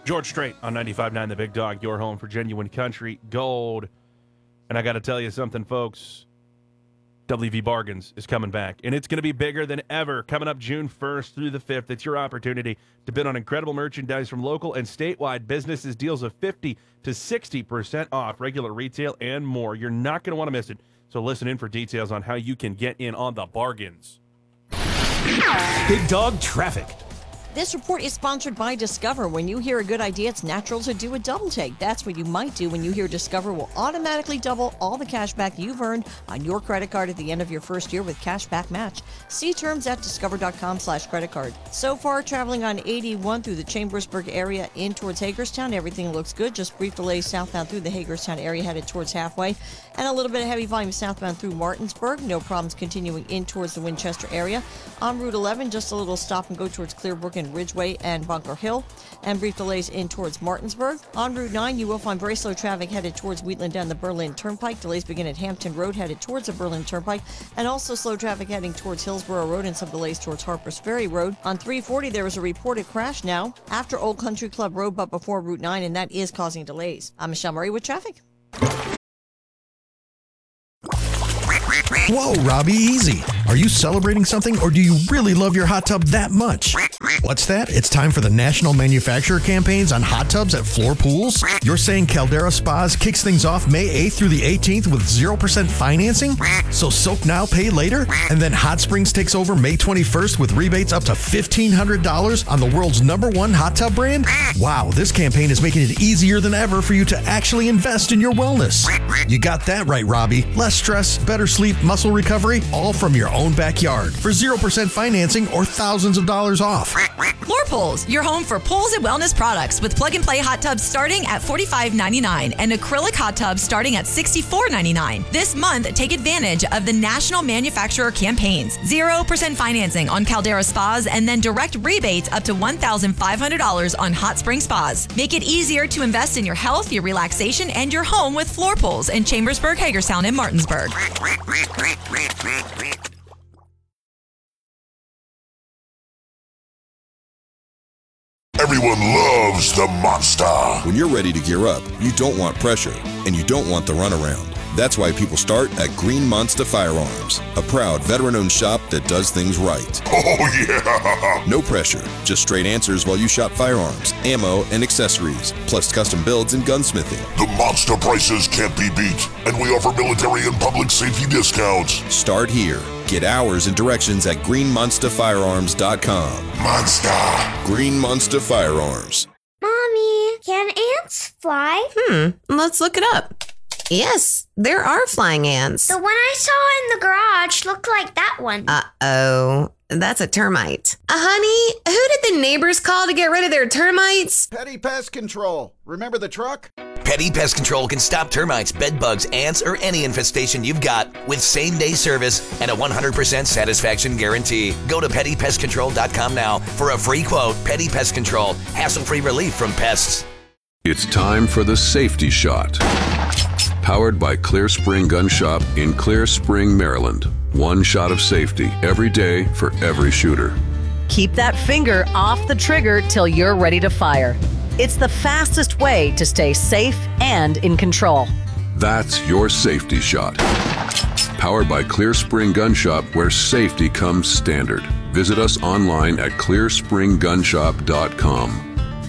George Strait on 95.9 The Big Dog, your home for genuine country gold. And I got to tell you something, folks. WV Bargains is coming back, and it's going to be bigger than ever. Coming up June 1st through the 5th, it's your opportunity to bid on incredible merchandise from local and statewide businesses, deals of 50 to 60% off regular retail and more. You're not going to want to miss it, so listen in for details on how you can get in on the bargains. Big Dog Traffic. This report is sponsored by Discover. When you hear a good idea, it's natural to do a double take. That's what you might do when you hear Discover will automatically double all the cash back you've earned on your credit card at the end of your first year with Cashback Match. See terms at discover.com/credit card. So far, traveling on 81 through the Chambersburg area in towards Hagerstown, everything looks good. Just brief delays southbound through the Hagerstown area headed towards halfway. And a little bit of heavy volume southbound through Martinsburg. No problems continuing in towards the Winchester area. On Route 11, just a little stop and go towards Clearbrook and Ridgeway and Bunker Hill, and brief delays in towards Martinsburg. On Route 9, you will find very slow traffic headed towards Wheatland down the Berlin Turnpike. Delays begin at Hampton Road headed towards the Berlin Turnpike, and also slow traffic heading towards Hillsborough Road and some delays towards Harpers Ferry Road. On 340, there was a reported crash now after Old Country Club Road, but before Route 9, and that is causing delays. I'm Michelle Murray with traffic. Whoa, Robbie, easy. Are you celebrating something, or do you really love your hot tub that much? What's that? It's time for the National Manufacturer Campaigns on hot tubs at Floor Pools? You're saying Caldera Spas kicks things off May 8th through the 18th with 0% financing? So soak now, pay later? And then Hot Springs takes over May 21st with rebates up to $1,500 on the world's #1 hot tub brand? Wow, this campaign is making it easier than ever for you to actually invest in your wellness. You got that right, Robbie. Less stress, better sleep, muscle recovery, all from your own backyard for 0% financing or thousands of dollars off. Floor Pools, your home for pools and wellness products with plug-and-play hot tubs starting at $45.99 and acrylic hot tubs starting at $64.99. This month, take advantage of the National Manufacturer Campaigns. 0% financing on Caldera Spas and then direct rebates up to $1,500 on Hot Spring Spas. Make it easier to invest in your health, your relaxation, and your home with Floor Pools in Chambersburg, Hagerstown, and Martinsburg. Everyone loves the Monster. When you're ready to gear up, you don't want pressure, and you don't want the runaround. That's why people start at Green Monster Firearms, a proud veteran-owned shop that does things right. Oh, yeah! No pressure, just straight answers while you shop firearms, ammo, and accessories, plus custom builds and gunsmithing. The Monster prices can't be beat, and we offer military and public safety discounts. Start here. Get hours and directions at greenmonsterfirearms.com. Monster! Green Monster Firearms. Mommy, can ants fly? Let's look it up. Yes, there are flying ants. The one I saw in the garage looked like that one. Uh-oh, that's a termite. Honey, who did the neighbors call to get rid of their termites? Petty Pest Control. Remember the truck? Petty Pest Control can stop termites, bed bugs, ants, or any infestation you've got with same-day service and a 100% satisfaction guarantee. Go to PettyPestControl.com now for a free quote. Petty Pest Control. Hassle-free relief from pests. It's time for the Safety Shot. Powered by Clear Spring Gun Shop in Clear Spring, Maryland. One shot of safety every day for every shooter. Keep that finger off the trigger till you're ready to fire. It's the fastest way to stay safe and in control. That's your Safety Shot. Powered by Clear Spring Gun Shop, where safety comes standard. Visit us online at clearspringgunshop.com.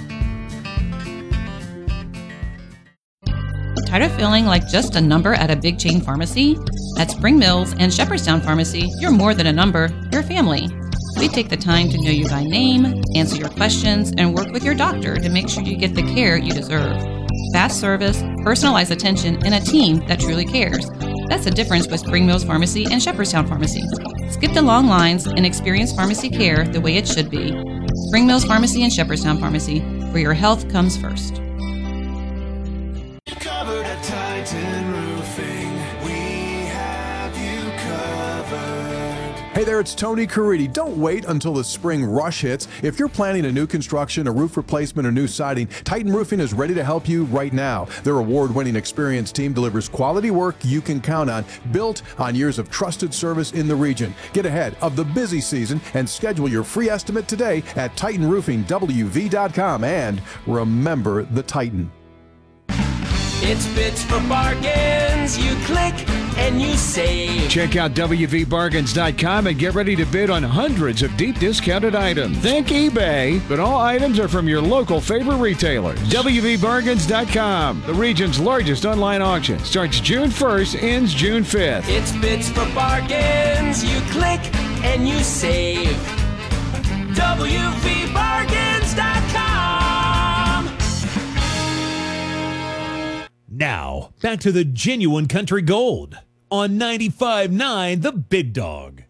Tired of feeling like just a number at a big chain pharmacy? At Spring Mills and Shepherdstown Pharmacy, you're more than a number, you're family. We take the time to know you by name, answer your questions, and work with your doctor to make sure you get the care you deserve. Fast service, personalized attention, and a team that truly cares. That's the difference with Spring Mills Pharmacy and Shepherdstown Pharmacy. Skip the long lines and experience pharmacy care the way it should be. Spring Mills Pharmacy and Shepherdstown Pharmacy, where your health comes first. Covered at Titan Roofing, we have you covered. Hey there, it's Tony Caridi. Don't wait until the spring rush hits. If you're planning a new construction, a roof replacement, or new siding, Titan Roofing is ready to help you right now. Their award-winning experienced team delivers quality work you can count on, built on years of trusted service in the region. Get ahead of the busy season and schedule your free estimate today at TitanRoofingWV.com. And remember the Titan. It's Bits for Bargains. You click and you save. Check out WVBargains.com and get ready to bid on hundreds of deep discounted items. Think eBay, but all items are from your local favorite retailers. WVBargains.com, the region's largest online auction. Starts June 1st, ends June 5th. It's Bits for Bargains. You click and you save. WVBargains.com. Now, back to the Genuine Country Gold on 95.9 The Big Dog.